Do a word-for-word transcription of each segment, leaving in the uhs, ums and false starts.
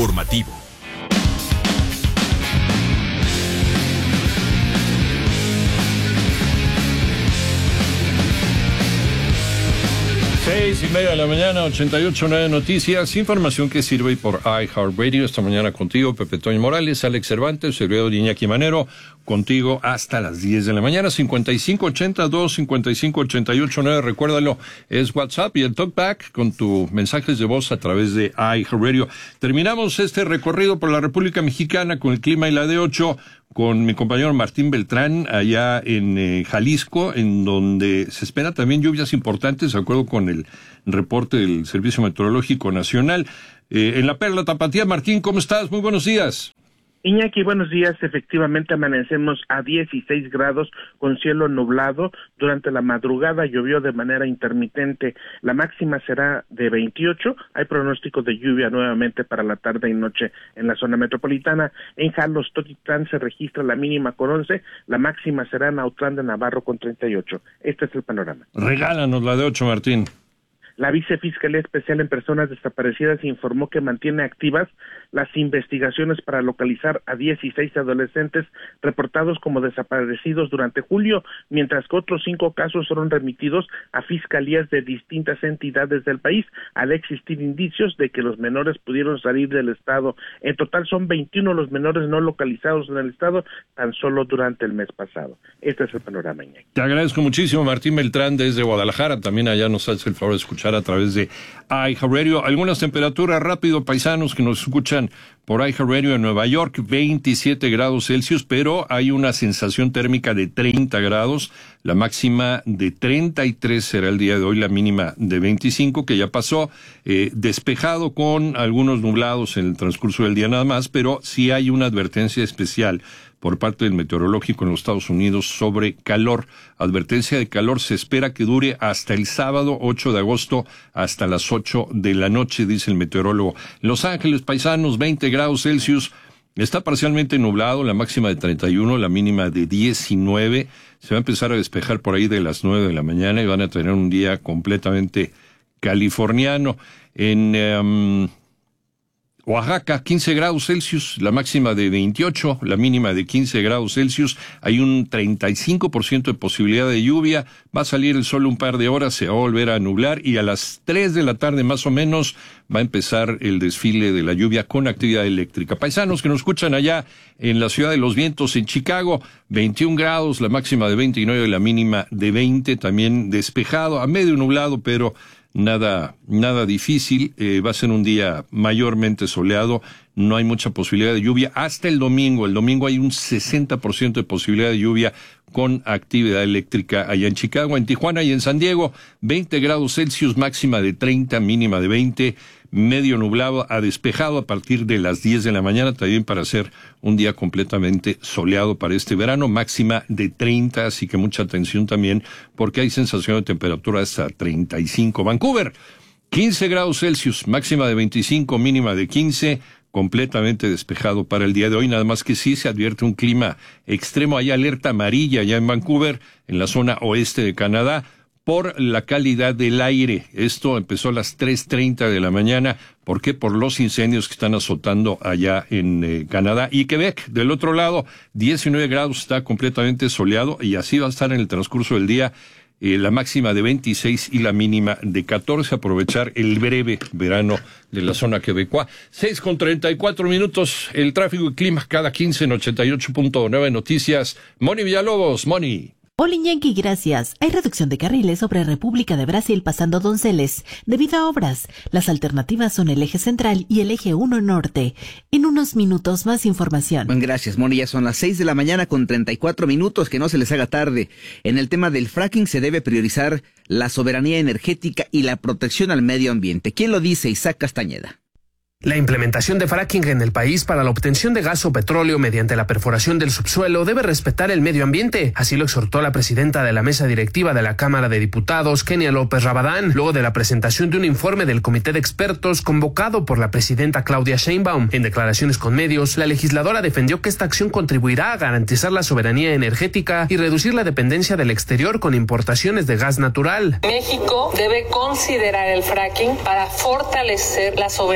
informativo. Seis y media de la mañana, ochenta y ocho punto nueve Noticias, información que sirve por iHeartRadio. Esta mañana contigo, Pepe Toño Morales, Alex Cervantes, servidor Iñaki Manero, contigo hasta las diez de la mañana. Cincuenta y cinco ochenta dos, cincuenta y cinco ochenta y ocho nueve, recuérdalo, es WhatsApp y el TalkBack con tus mensajes de voz a través de iHeartRadio. Terminamos este recorrido por la República Mexicana con el clima y la D ocho, con mi compañero Martín Beltrán, allá en eh, Jalisco, en donde se esperan también lluvias importantes, de acuerdo con el reporte del Servicio Meteorológico Nacional. Eh, en la Perla Tapatía, Martín, ¿cómo estás? Muy buenos días. Iñaki, buenos días. Efectivamente amanecemos a dieciséis grados con cielo nublado. Durante la madrugada llovió de manera intermitente. La máxima será de veintiocho. Hay pronóstico de lluvia nuevamente para la tarde y noche en la zona metropolitana. En Jalos, Totitlán se registra la mínima con once. La máxima será en Autlán de Navarro con treinta y ocho. Este es el panorama. Regálanos la de ocho, Martín. La Vicefiscalía Especial en Personas Desaparecidas informó que mantiene activas las investigaciones para localizar a dieciséis adolescentes reportados como desaparecidos durante julio, mientras que otros cinco casos fueron remitidos a fiscalías de distintas entidades del país, al existir indicios de que los menores pudieron salir del estado. En total son veintiuno los menores no localizados en el estado, tan solo durante el mes pasado. Este es el panorama, Iñaki. Te agradezco muchísimo, Martín Beltrán, desde Guadalajara. También allá nos hace el favor de escuchar a través de iHeartRadio. Algunas temperaturas rápido, paisanos que nos escuchan por iHeartRadio en Nueva York, veintisiete grados Celsius, pero hay una sensación térmica de treinta grados, la máxima de treinta y tres será el día de hoy, la mínima de veinticinco, que ya pasó, eh, despejado con algunos nublados en el transcurso del día nada más, pero sí hay una advertencia especial por parte del meteorológico en los Estados Unidos sobre calor. Advertencia de calor se espera que dure hasta el sábado ocho de agosto hasta las ocho de la noche, dice el meteorólogo. Los Ángeles, paisanos, veinte grados Celsius. Está parcialmente nublado, la máxima de treinta y uno, la mínima de diecinueve. Se va a empezar a despejar por ahí de las nueve de la mañana y van a tener un día completamente californiano. En Um, Oaxaca, quince grados Celsius, la máxima de veintiocho, la mínima de quince grados Celsius. Hay un treinta y cinco por ciento de posibilidad de lluvia. Va a salir el sol un par de horas, se va a volver a nublar y a las tres de la tarde más o menos va a empezar el desfile de la lluvia con actividad eléctrica. Paisanos que nos escuchan allá en la Ciudad de los Vientos, en Chicago, veintiún grados, la máxima de veintinueve, la mínima de veinte, también despejado, a medio nublado, pero Nada, nada difícil, eh, va a ser un día mayormente soleado, no hay mucha posibilidad de lluvia hasta el domingo. El domingo hay un sesenta por ciento de posibilidad de lluvia con actividad eléctrica allá en Chicago, en Tijuana y en San Diego, veinte grados Celsius, máxima de treinta, mínima de veinte, medio nublado a despejado a partir de las diez de la mañana, también para hacer un día completamente soleado para este verano, máxima de treinta, así que mucha atención también, porque hay sensación de temperatura hasta treinta y cinco. Vancouver, quince grados Celsius, máxima de veinticinco, mínima de quince, completamente despejado para el día de hoy, nada más que sí se advierte un clima extremo. Hay alerta amarilla ya en Vancouver, en la zona oeste de Canadá, por la calidad del aire. Esto empezó a las tres treinta de la mañana. ¿Por qué? Por los incendios que están azotando allá en eh, Canadá y Quebec. Del otro lado, diecinueve grados, está completamente soleado y así va a estar en el transcurso del día. Eh, la máxima de veintiséis y la mínima de catorce, aprovechar el breve verano de la zona quebecoa. seis con treinta y cuatro minutos, el tráfico y clima cada quince en ochenta y ocho punto nueve Noticias. Moni Villalobos, Moni. Hola Iñaki, gracias. Hay reducción de carriles sobre República de Brasil pasando Donceles, debido a obras. Las alternativas son el eje central y el eje uno norte. En unos minutos más información. Bueno, gracias, Moni. Ya son las seis de la mañana con treinta y cuatro minutos, que no se les haga tarde. En el tema del fracking se debe priorizar la soberanía energética y la protección al medio ambiente. ¿Quién lo dice? Isaac Castañeda. La implementación de fracking en el país para la obtención de gas o petróleo mediante la perforación del subsuelo debe respetar el medio ambiente. Así lo exhortó la presidenta de la mesa directiva de la Cámara de Diputados, Kenia López Rabadán, luego de la presentación de un informe del comité de expertos convocado por la presidenta Claudia Sheinbaum. En declaraciones con medios, la legisladora defendió que esta acción contribuirá a garantizar la soberanía energética y reducir la dependencia del exterior con importaciones de gas natural. México debe considerar el fracking para fortalecer la soberanía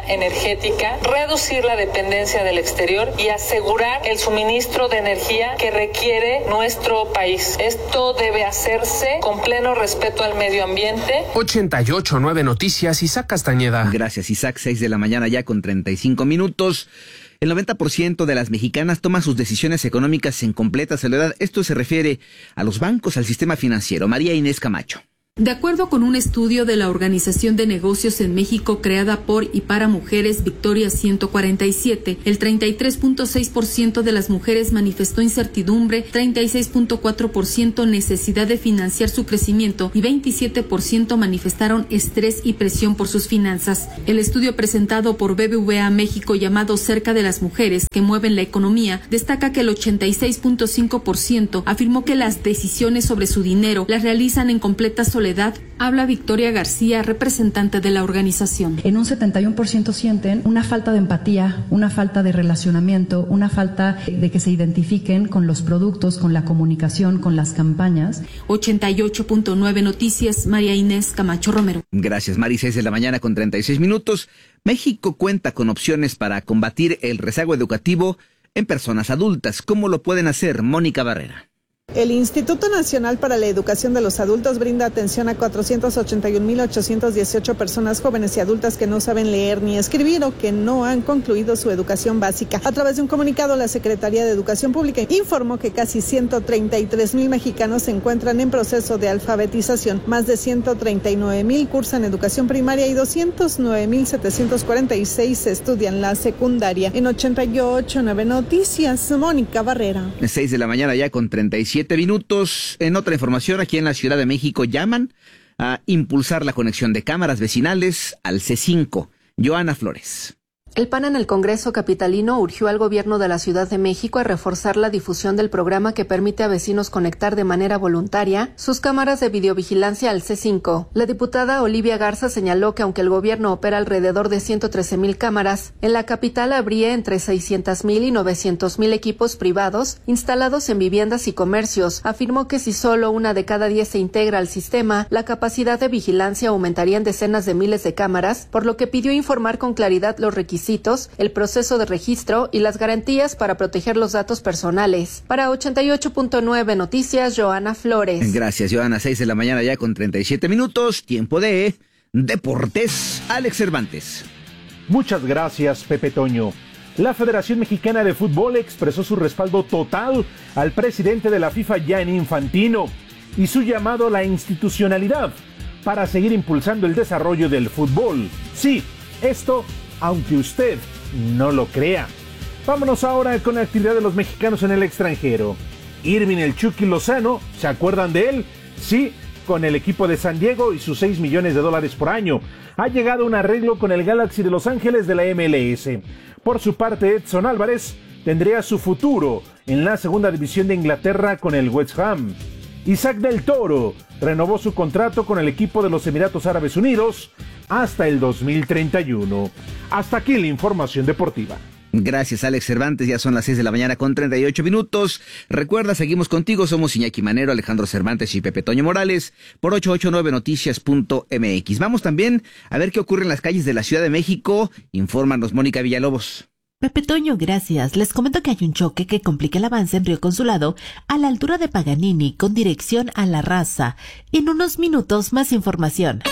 energética, reducir la dependencia del exterior y asegurar el suministro de energía que requiere nuestro país. Esto debe hacerse con pleno respeto al medio ambiente. ochenta y ocho punto nueve Noticias, Isaac Castañeda. Gracias, Isaac. seis de la mañana ya con treinta y cinco minutos. El noventa por ciento de las mexicanas toma sus decisiones económicas en completa soledad. Esto se refiere a los bancos, al sistema financiero. María Inés Camacho. De acuerdo con un estudio de la Organización de Negocios en México creada por y para mujeres Victoria ciento cuarenta y siete, el treinta y tres punto seis por ciento de las mujeres manifestó incertidumbre, treinta y seis punto cuatro por ciento necesidad de financiar su crecimiento y veintisiete por ciento manifestaron estrés y presión por sus finanzas. El estudio presentado por B B V A México llamado Cerca de las Mujeres que mueven la economía destaca que el ochenta y seis punto cinco por ciento afirmó que las decisiones sobre su dinero las realizan en completa soledad. Habla Victoria García, representante de la organización. En un setenta y uno por ciento sienten una falta de empatía, una falta de relacionamiento, una falta de que se identifiquen con los productos, con la comunicación, con las campañas. ochenta y ocho punto nueve Noticias, María Inés Camacho Romero. Gracias, Mari. seis de la mañana con treinta y seis minutos. México cuenta con opciones para combatir el rezago educativo en personas adultas. ¿Cómo lo pueden hacer? Mónica Barrera. El Instituto Nacional para la Educación de los Adultos brinda atención a cuatrocientos ochenta y un mil ochocientos dieciocho personas jóvenes y adultas que no saben leer ni escribir o que no han concluido su educación básica. A través de un comunicado, la Secretaría de Educación Pública informó que casi ciento treinta y tres mil mexicanos se encuentran en proceso de alfabetización. Más de ciento treinta y nueve mil cursan educación primaria y doscientos nueve mil setecientos cuarenta y seis estudian la secundaria. En ochenta y ocho punto nueve Noticias, Mónica Barrera. seis de la mañana ya con treinta y siete minutos. En otra información, aquí en la Ciudad de México llaman a impulsar la conexión de cámaras vecinales al C cinco. Joana Flores. El P A N en el Congreso capitalino urgió al gobierno de la Ciudad de México a reforzar la difusión del programa que permite a vecinos conectar de manera voluntaria sus cámaras de videovigilancia al C cinco. La diputada Olivia Garza señaló que aunque el gobierno opera alrededor de ciento trece mil cámaras, en la capital habría entre seiscientos mil y novecientos mil equipos privados instalados en viviendas y comercios. Afirmó que si solo una de cada diez se integra al sistema, la capacidad de vigilancia aumentaría en decenas de miles de cámaras, por lo que pidió informar con claridad los requisitos, el proceso de registro y las garantías para proteger los datos personales. Para ochenta y ocho punto nueve Noticias, Joana Flores. Gracias, Joana. seis de la mañana ya con treinta y siete minutos. Tiempo de deportes. Alex Cervantes. Muchas gracias, Pepe Toño. La Federación Mexicana de Fútbol expresó su respaldo total al presidente de la FIFA, Gianni Infantino, y su llamado a la institucionalidad para seguir impulsando el desarrollo del fútbol. Sí, esto aunque usted no lo crea. Vámonos ahora con la actividad de los mexicanos en el extranjero. Irving el Chucky Lozano, ¿se acuerdan de él? Sí, con el equipo de San Diego y sus seis millones de dólares por año. Ha llegado a un arreglo con el Galaxy de Los Ángeles de la M L S. Por su parte, Edson Álvarez tendría su futuro en la segunda división de Inglaterra con el West Ham. Isaac del Toro renovó su contrato con el equipo de los Emiratos Árabes Unidos hasta el dos mil treinta y uno. Hasta aquí la información deportiva. Gracias, Alex Cervantes. Ya son las seis de la mañana con treinta y ocho minutos. Recuerda, seguimos contigo. Somos Iñaki Manero, Alejandro Cervantes y Pepe Toño Morales por ochocientos ochenta y nueve noticias punto m x. Vamos también a ver qué ocurre en las calles de la Ciudad de México. Infórmanos, Mónica Villalobos. Pepe Toño, gracias. Les comento que hay un choque que complica el avance en Río Consulado a la altura de Paganini con dirección a La Raza. En unos minutos más información.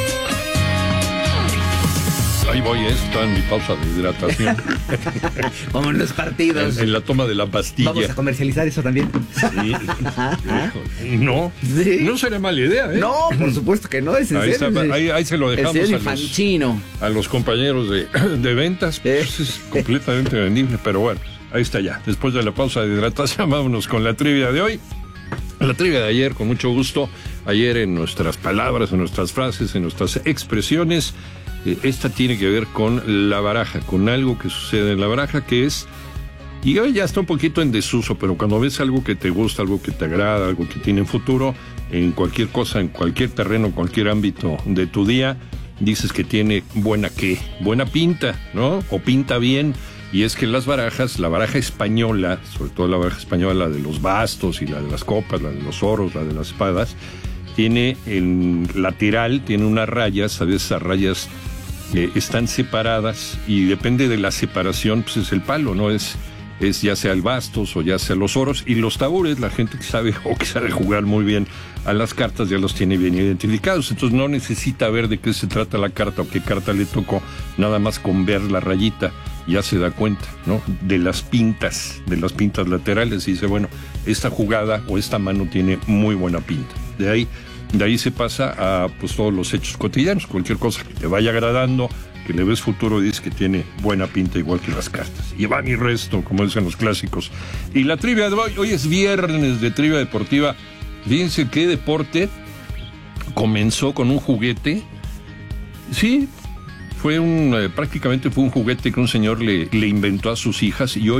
Ahí voy, está en mi pausa de hidratación. Como en los partidos. En, en la toma de la pastilla. Vamos a comercializar eso también. Sí. No, ¿Sí? No será mala idea, ¿eh? No, por supuesto que no. Es en ahí, serio, está, ahí, ahí se lo dejamos a los, a los compañeros de, de ventas. ¿Eh? Pues es completamente vendible, pero bueno, ahí está ya. Después de la pausa de hidratación, vámonos con la trivia de hoy. La trivia de ayer, con mucho gusto. Ayer en nuestras palabras, en nuestras frases, en nuestras expresiones. Esta tiene que ver con la baraja, con algo que sucede en la baraja, que es, y hoy ya está un poquito en desuso, pero cuando ves algo que te gusta, algo que te agrada, algo que tiene futuro, en cualquier cosa, en cualquier terreno, cualquier ámbito de tu día, dices que tiene buena qué, buena pinta, ¿no? O pinta bien. Y es que las barajas, la baraja española, sobre todo la baraja española, la de los bastos y la de las copas, la de los oros, la de las espadas, tiene en lateral, tiene unas rayas, ¿sabes? Esas rayas eh, están separadas y depende de la separación, pues es el palo, ¿no? Es, es ya sea el bastos o ya sea los oros, y los tabures, la gente que sabe o que sabe jugar muy bien a las cartas ya los tiene bien identificados, entonces no necesita ver de qué se trata la carta o qué carta le tocó, nada más con ver la rayita ya se da cuenta, ¿no? De las pintas, de las pintas laterales, y dice, bueno, esta jugada o esta mano tiene muy buena pinta. De ahí, de ahí se pasa a pues todos los hechos cotidianos, cualquier cosa que te vaya agradando, que le ves futuro, dices que tiene buena pinta igual que las cartas. Y va mi resto, como dicen los clásicos. Y la trivia de hoy, hoy es viernes de trivia deportiva. Fíjense qué deporte comenzó con un juguete. Sí, fue un, eh, prácticamente fue un juguete que un señor le, le inventó a sus hijas y hoy